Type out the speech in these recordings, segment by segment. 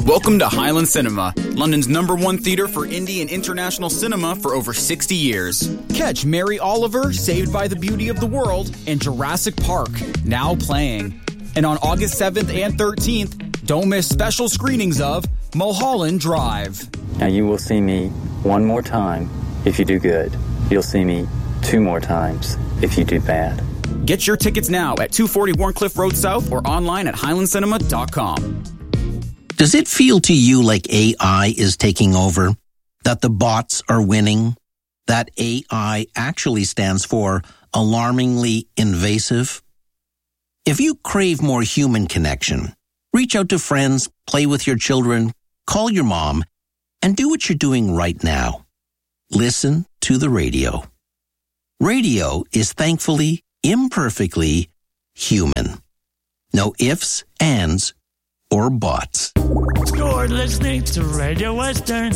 Welcome to Highland Cinema, London's #1 theatre for indie and international cinema for over 60 years. Catch Mary Oliver, Saved by the Beauty of the World, and Jurassic Park, now playing. And on August 7th and 13th, don't miss special screenings of Mulholland Drive. Now you will see me one more time if you do good. You'll see me 2 more times if you do bad. Get your tickets now at 240 Warncliffe Road South or online at highlandcinema.com. Does it feel to you like AI is taking over? That the bots are winning? That AI actually stands for alarmingly invasive? If you crave more human connection, reach out to friends, play with your children, call your mom, and do what you're doing right now. Listen to the radio. Radio is thankfully, imperfectly human. No ifs, ands, or bots. You're listening to Radio Western.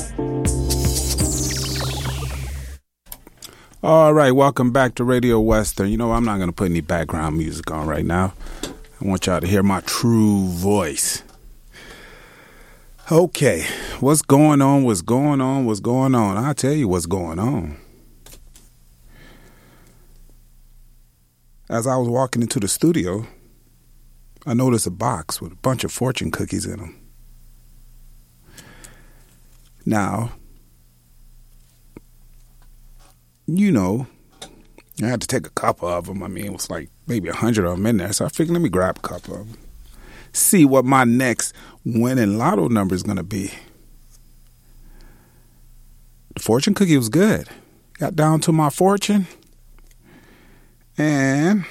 All right, welcome back to Radio Western. You know, I'm not going to put any background music on right now. I want y'all to hear my true voice. Okay, what's going on? I'll tell you what's going on. As I was walking into the studio, I noticed a box with a bunch of fortune cookies in them. Now, you know, I had to take a couple of them. I mean, it was like maybe 100 of them in there. So I figured, let me grab a couple of them. See what my next winning lotto number is going to be. The fortune cookie was good. Got down to my fortune. And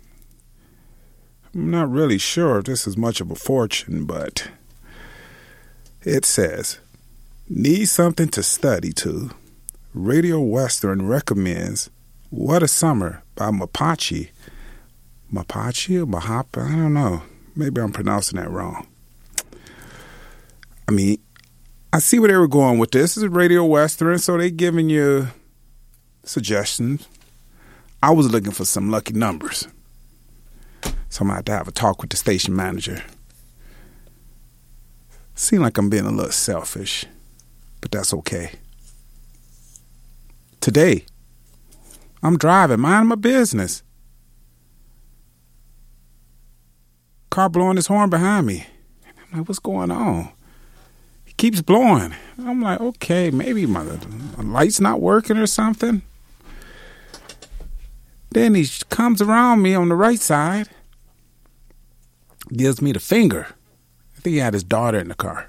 I'm not really sure if this is much of a fortune, but it says, need something to study to. Radio Western recommends What a Summer by Mapache. Mapache or Mahapa? I don't know. Maybe I'm pronouncing that wrong. I mean, I see where they were going with this. This is Radio Western, so they're giving you suggestions. I was looking for some lucky numbers. So I'm going to have a talk with the station manager. Seem like I'm being a little selfish, but that's okay. Today, I'm driving, minding my business. Car blowing his horn behind me. I'm like, what's going on? He keeps blowing. I'm like, okay, maybe my light's not working or something. Then he comes around me on the right side, gives me the finger. I think he had his daughter in the car.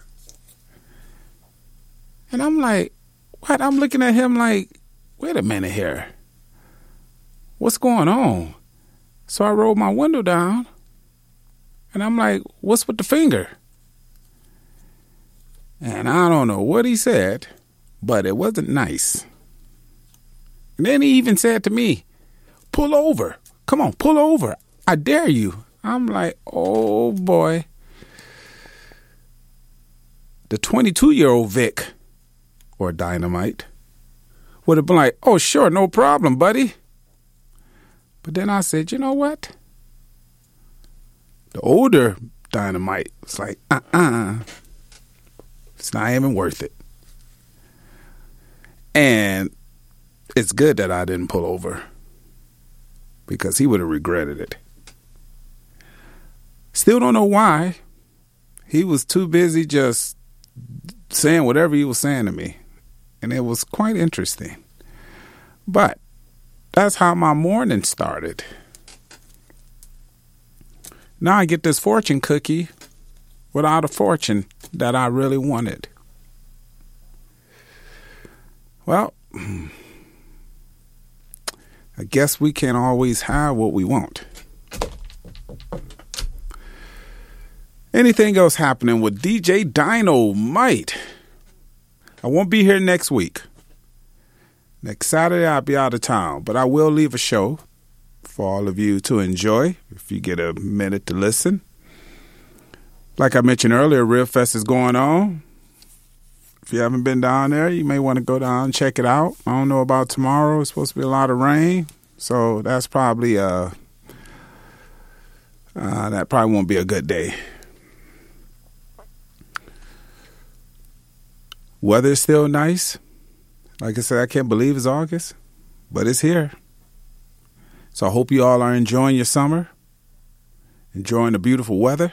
And I'm like, what? I'm looking at him like, wait a minute here. What's going on? So I rolled my window down, and I'm like, what's with the finger? And I don't know what he said, but it wasn't nice. And then he even said to me, pull over. Come on, pull over. I dare you. I'm like, oh, boy. The 22-year-old Vic, or Dynamite, would have been like, oh, sure, no problem, buddy. But then I said, you know what? The older Dynamite was like, it's not even worth it. And it's good that I didn't pull over, because he would have regretted it. Still don't know why. He was too busy just saying whatever he was saying to me. And it was quite interesting. But that's how my morning started. Now I get this fortune cookie without a fortune that I really wanted. Well, I guess we can't always have what we want. Anything else happening with DJ Dynamite? I won't be here next week. Next Saturday, I'll be out of town, but I will leave a show for all of you to enjoy if you get a minute to listen. Like I mentioned earlier, Real Fest is going on. If you haven't been down there, you may want to go down and check it out. I don't know about tomorrow. It's supposed to be a lot of rain, so that's probably that probably won't be a good day. Weather is still nice. Like I said, I can't believe it's August, but it's here. So I hope you all are enjoying your summer, enjoying the beautiful weather.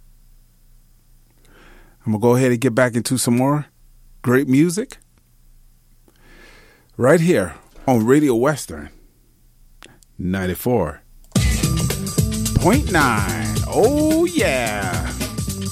I'm going to go ahead and get back into some more great music right here on Radio Western 94.9. Oh, yeah.